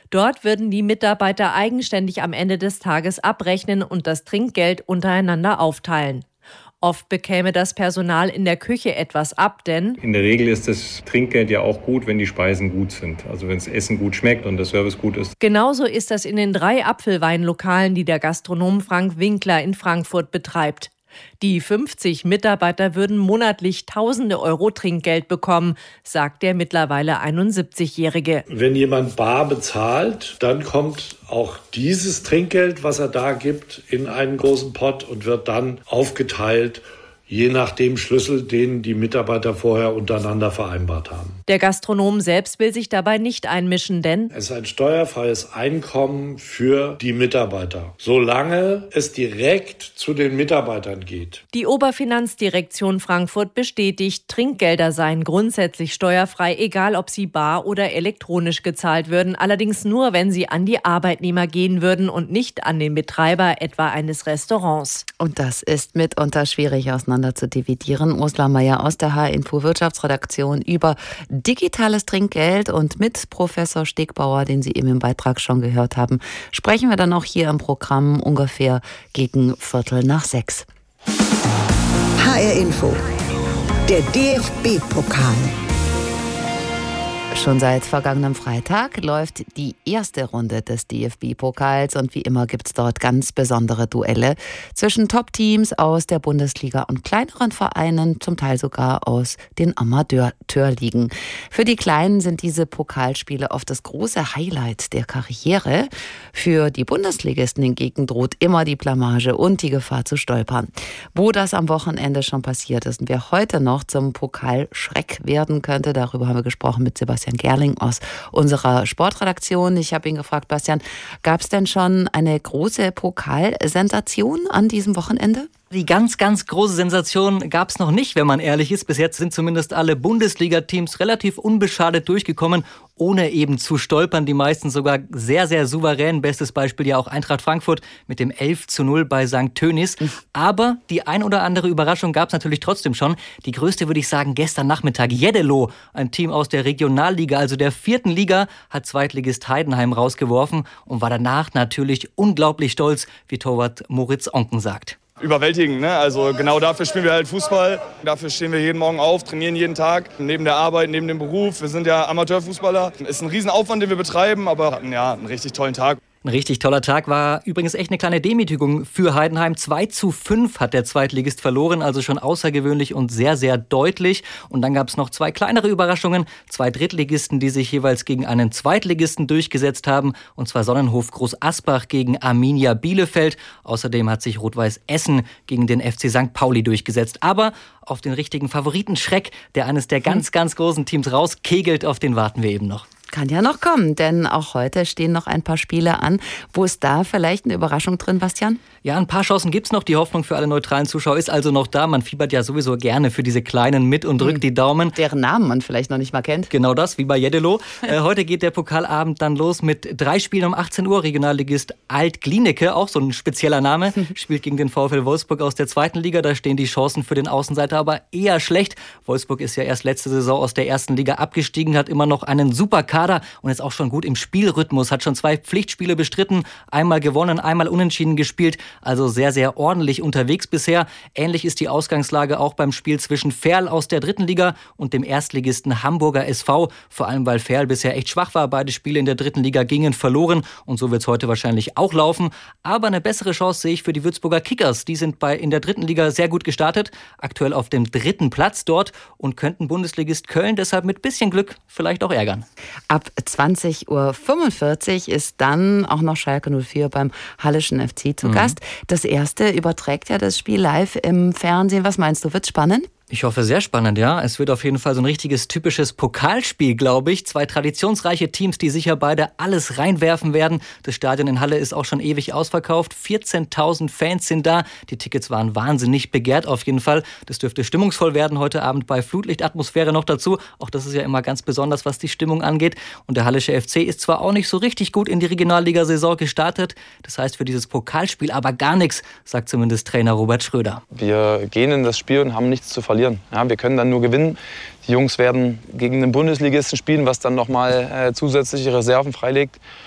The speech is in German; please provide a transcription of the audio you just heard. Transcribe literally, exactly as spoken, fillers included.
Dort würden die Mitarbeiter eigenständig am Ende des Tages abrechnen und das Trinkgeld untereinander aufteilen. Oft bekäme das Personal in der Küche etwas ab, denn in der Regel ist das Trinkgeld ja auch gut, wenn die Speisen gut sind. Also wenn das Essen gut schmeckt und der Service gut ist. Genauso ist das in den drei Apfelweinlokalen, die der Gastronom Frank Winkler in Frankfurt betreibt. Die fünfzig Mitarbeiter würden monatlich tausende Euro Trinkgeld bekommen, sagt der mittlerweile einundsiebzigjährige. Wenn jemand bar bezahlt, dann kommt auch dieses Trinkgeld, was er da gibt, in einen großen Pott und wird dann aufgeteilt, je nach dem Schlüssel, den die Mitarbeiter vorher untereinander vereinbart haben. Der Gastronom selbst will sich dabei nicht einmischen, denn es ist ein steuerfreies Einkommen für die Mitarbeiter, solange es direkt zu den Mitarbeitern geht. Die Oberfinanzdirektion Frankfurt bestätigt, Trinkgelder seien grundsätzlich steuerfrei, egal ob sie bar oder elektronisch gezahlt würden, allerdings nur, wenn sie an die Arbeitnehmer gehen würden und nicht an den Betreiber etwa eines Restaurants. Und das ist mitunter schwierig auseinander zu dividieren. Ursula Meier aus der H Info Wirtschaftsredaktion über digitales Trinkgeld und mit Professor Stegbauer, den Sie eben im Beitrag schon gehört haben, sprechen wir dann auch hier im Programm ungefähr gegen Viertel nach sechs. H R Info, der D F B-Pokal. Schon seit vergangenem Freitag läuft die erste Runde des D F B-Pokals und wie immer gibt es dort ganz besondere Duelle zwischen Top-Teams aus der Bundesliga und kleineren Vereinen, zum Teil sogar aus den Amateurligen. Für die Kleinen sind diese Pokalspiele oft das große Highlight der Karriere. Für die Bundesligisten hingegen droht immer die Blamage und die Gefahr zu stolpern. Wo das am Wochenende schon passiert ist und wer heute noch zum Pokalschreck werden könnte, darüber haben wir gesprochen mit Sebastian Gerling aus unserer Sportredaktion. Ich habe ihn gefragt, Bastian, gab es denn schon eine große Pokalsensation an diesem Wochenende? Die ganz, ganz große Sensation gab es noch nicht, wenn man ehrlich ist. Bis jetzt sind zumindest alle Bundesliga-Teams relativ unbeschadet durchgekommen, ohne eben zu stolpern. Die meisten sogar sehr, sehr souverän. Bestes Beispiel ja auch Eintracht Frankfurt mit dem elf zu null bei Sankt Tönis. Aber die ein oder andere Überraschung gab es natürlich trotzdem schon. Die größte würde ich sagen gestern Nachmittag. Jeddelo, ein Team aus der Regionalliga, also der vierten Liga, hat Zweitligist Heidenheim rausgeworfen und war danach natürlich unglaublich stolz, wie Torwart Moritz Onken sagt. Überwältigend, ne? Also genau dafür spielen wir halt Fußball. Dafür stehen wir jeden Morgen auf, trainieren jeden Tag, neben der Arbeit, neben dem Beruf. Wir sind ja Amateurfußballer. Ist ein Riesenaufwand, den wir betreiben, aber hatten ja einen richtig tollen Tag. Ein richtig toller Tag, war übrigens echt eine kleine Demütigung für Heidenheim. zwei zu fünf hat der Zweitligist verloren, also schon außergewöhnlich und sehr, sehr deutlich. Und dann gab es noch zwei kleinere Überraschungen. Zwei Drittligisten, die sich jeweils gegen einen Zweitligisten durchgesetzt haben. Und zwar Sonnenhof Groß Asbach gegen Arminia Bielefeld. Außerdem hat sich Rot-Weiß Essen gegen den F C Sankt Pauli durchgesetzt. Aber auf den richtigen Favoriten Schreck, der eines der ganz, ganz großen Teams rauskegelt, auf den warten wir eben noch. Kann ja noch kommen, denn auch heute stehen noch ein paar Spiele an. Wo ist da vielleicht eine Überraschung drin, Bastian? Ja, ein paar Chancen gibt's noch. Die Hoffnung für alle neutralen Zuschauer ist also noch da. Man fiebert ja sowieso gerne für diese Kleinen mit und drückt mhm. die Daumen. Deren Namen man vielleicht noch nicht mal kennt. Genau das, wie bei Jeddelo. äh, heute geht der Pokalabend dann los mit drei Spielen um achtzehn Uhr. Regionalligist Alt-Glienicke, auch so ein spezieller Name, spielt gegen den VfL Wolfsburg aus der zweiten Liga. Da stehen die Chancen für den Außenseiter aber eher schlecht. Wolfsburg ist ja erst letzte Saison aus der ersten Liga abgestiegen, hat immer noch einen super Kader und ist auch schon gut im Spielrhythmus, hat schon zwei Pflichtspiele bestritten, einmal gewonnen, einmal unentschieden gespielt, also sehr, sehr ordentlich unterwegs bisher. Ähnlich ist die Ausgangslage auch beim Spiel zwischen Verl aus der dritten Liga und dem Erstligisten Hamburger S V, vor allem weil Verl bisher echt schwach war. Beide Spiele in der dritten Liga gingen verloren und so wird es heute wahrscheinlich auch laufen. Aber eine bessere Chance sehe ich für die Würzburger Kickers. Die sind bei in der dritten Liga sehr gut gestartet, aktuell auf dem dritten Platz dort und könnten Bundesligist Köln deshalb mit bisschen Glück vielleicht auch ärgern. Ab zwanzig Uhr fünfundvierzig ist dann auch noch Schalke null vier beim Halleschen F C zu mhm. Gast. Das erste überträgt ja das Spiel live im Fernsehen. Was meinst du, wird's spannend? Ich hoffe, sehr spannend, ja. Es wird auf jeden Fall so ein richtiges typisches Pokalspiel, glaube ich. Zwei traditionsreiche Teams, die sicher beide alles reinwerfen werden. Das Stadion in Halle ist auch schon ewig ausverkauft. vierzehntausend Fans sind da. Die Tickets waren wahnsinnig begehrt auf jeden Fall. Das dürfte stimmungsvoll werden heute Abend bei Flutlichtatmosphäre noch dazu. Auch das ist ja immer ganz besonders, was die Stimmung angeht. Und der Hallische F C ist zwar auch nicht so richtig gut in die Regionalligasaison gestartet. Das heißt für dieses Pokalspiel aber gar nichts, sagt zumindest Trainer Robert Schröder. Wir gehen in das Spiel und haben nichts zu verlieren. Ja, wir können dann nur gewinnen. Die Jungs werden gegen den Bundesligisten spielen, was dann nochmal äh, zusätzliche Reserven freilegt.